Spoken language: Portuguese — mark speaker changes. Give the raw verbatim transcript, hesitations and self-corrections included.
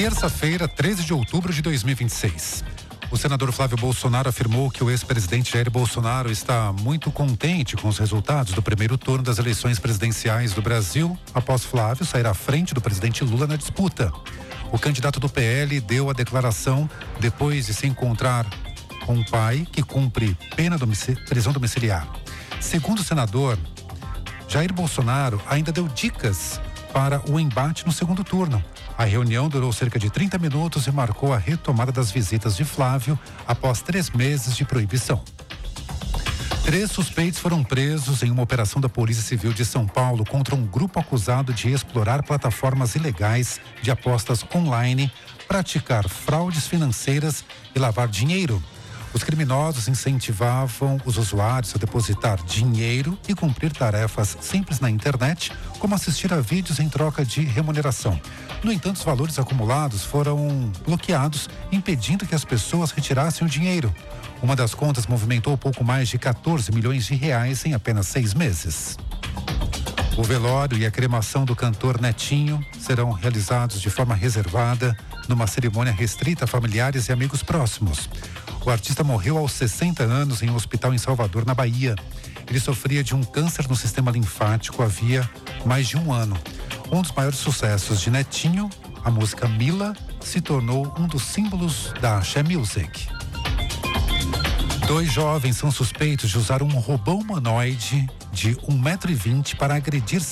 Speaker 1: Terça-feira, treze de outubro de dois mil e vinte e seis. O senador Flávio Bolsonaro afirmou que o ex-presidente Jair Bolsonaro está muito contente com os resultados do primeiro turno das eleições presidenciais do Brasil, após Flávio sair à frente do presidente Lula na disputa. O candidato do P L deu a declaração depois de se encontrar com um pai que cumpre pena de prisão domiciliar. Segundo o senador, Jair Bolsonaro ainda deu dicas para o embate no segundo turno. A reunião durou cerca de trinta minutos e marcou a retomada das visitas de Flávio após três meses de proibição. Três suspeitos foram presos em uma operação da Polícia Civil de São Paulo contra um grupo acusado de explorar plataformas ilegais de apostas online, praticar fraudes financeiras e lavar dinheiro. Os criminosos incentivavam os usuários a depositar dinheiro e cumprir tarefas simples na internet, como assistir a vídeos em troca de remuneração. No entanto, os valores acumulados foram bloqueados, impedindo que as pessoas retirassem o dinheiro. Uma das contas movimentou pouco mais de quatorze milhões de reais em apenas seis meses. O velório e a cremação do cantor Netinho serão realizados de forma reservada, numa cerimônia restrita a familiares e amigos próximos. O artista morreu aos sessenta anos em um hospital em Salvador, na Bahia. Ele sofria de um câncer no sistema linfático havia mais de um ano. Um dos maiores sucessos de Netinho, a música Mila, se tornou um dos símbolos da Axé Music. Dois jovens são suspeitos de usar um robô humanoide de um metro e vinte para agredir